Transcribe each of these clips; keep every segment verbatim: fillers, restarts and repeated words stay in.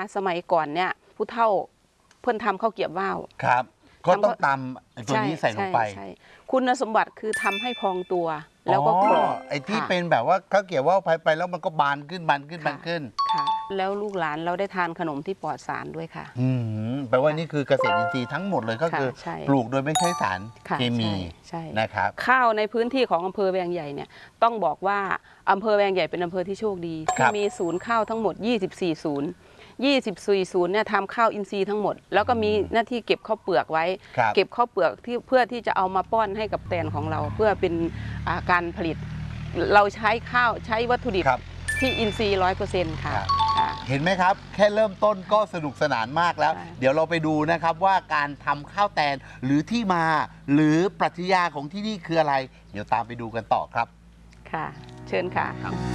สมัยก่อนเนี่ยผู้เฒ่าเพิ่นทำข้าวเกรี๊ยวว่าวครับก็ต้องตำตัวนี้ใส่ลงไปคุณสมบัติคือทำให้พองตัวแล้วก็กรอบไอ้ที่เป็นแบบว่าข้าวเกรี๊ยวว่าวไปแล้วมันก็บานขึ้นบานขึ้นบานขึ้นค่ะแล้วลูกหลานเราได้ทานขนมที่ปลอดสารด้วยค่ะอืมแปลว่านี่คือเกษตรอินทรีย์ทั้งหมดเลยก็คือปลูกโดยไม่ใช้สารเคมีนะครับข้าวในพื้นที่ของอำเภอแวงใหญ่เนี่ยต้องบอกว่าอำเภอแวงใหญ่เป็นอำเภอที่โชคดีที่มีศูนย์ข้าวทั้งหมดยี่สิบสี่ศูนย์ยี่สิบสี่ศูนย์เนี่ยทำข้าวอินทรีย์ทั้งหมดแล้วก็มีหน้าที่เก็บข้าวเปลือกไว้เก็บข้าวเปลือกที่เพื่อที่จะเอามาป้อนให้กับแตนของเราเพื่อเป็นการผลิตเราใช้ข้าวใช้วัตถุดิบที่อินทรีย์ร้อยเปอร์เซ็นต์ค่ะเห็นไหมครับแค่เริ่มต้นก็สนุกสนานมากแล้วเดี๋ยวเราไปดูนะครับว่าการทำข้าวแตนหรือที่มาหรือปรัชญาของที่นี่คืออะไรเดี๋ยวตามไปดูกันต่อครับค่ะเชิญค่ะ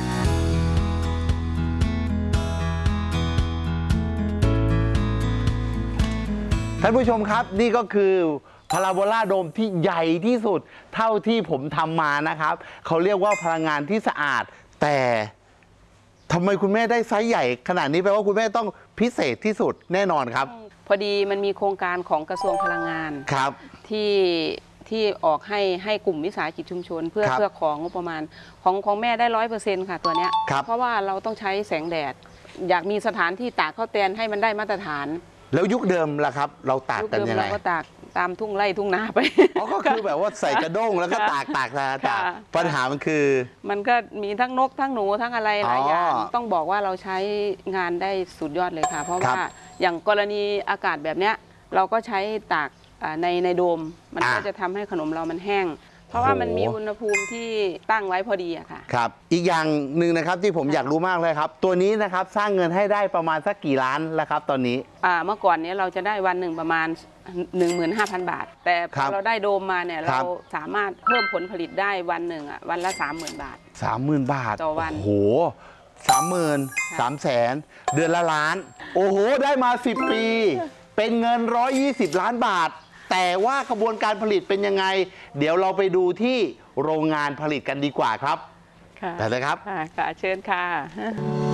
ท่านผู้ชมครับนี่ก็คือพาราโบลาโดมที่ใหญ่ที่สุดเท่าที่ผมทำมานะครับเขาเรียกว่าพลังงานที่สะอาดแต่ทำไมคุณแม่ได้ไซส์ใหญ่ขนาดนี้แปลว่าคุณแม่ต้องพิเศษที่สุดแน่นอนครับพอดีมันมีโครงการของกระทรวงพลังงานครับที่ที่ออกให้ให้กลุ่มวิสาหกิจชุมชนเพื่อเพื่อของงบประมาณของของแม่ได้ร้อยเปอร์เซ็นต์ค่ะตัวเนี้ยเพราะว่าเราต้องใช้แสงแดดอยากมีสถานที่ตากข้าวแตนให้มันได้มาตรฐานแล้วยุคเดิมล่ะครับเราตากกันยังไงเราก็ตากตามทุ่งไร่ทุ่งนาไปอ๋อก็คือแบบว่าใส่กระด้งแล้วก็ตากตากตากตากปัญหามันคือมันก็มีทั้งนกทั้งหนูทั้งอะไรหลายอย่างต้องบอกว่าเราใช้งานได้สุดยอดเลยค่ะเพราะว่าอย่างกรณีอากาศแบบเนี้ยเราก็ใช้ตากในในโดมมันก็จะทำให้ขนมเรามันแห้งเพราะว่ามันมีอุณหภูมิที่ตั้งไว้พอดีอะค่ะครับอีกอย่างหนึ่งนะครับที่ผมอยากรู้มากเลยครับตัวนี้นะครับสร้างเงินให้ได้ประมาณสักกี่ล้านแล้วครับตอนนี้อ่าเมื่อก่อนนี้เราจะได้วันหนึ่งประมาณ หนึ่งหมื่นห้าพัน บาทแต่พอเราได้โดมมาเนี่ยเราสามารถเพิ่มผลผลิตได้วันหนึ่งอ่ะวันละ สามหมื่น บาทสามหมื่น บาทต่อวันโอ้โหสามหมื่นสามแสนเดือนละล้านโอ้โหได้มาสิบปีเป็นเงินหนึ่งร้อยยี่สิบล้านบาทแต่ว่ากระบวนการผลิตเป็นยังไงเดี๋ยวเราไปดูที่โรงงานผลิตกันดีกว่าครับค่ะได้เลยครับค่ะเชิญค่ะ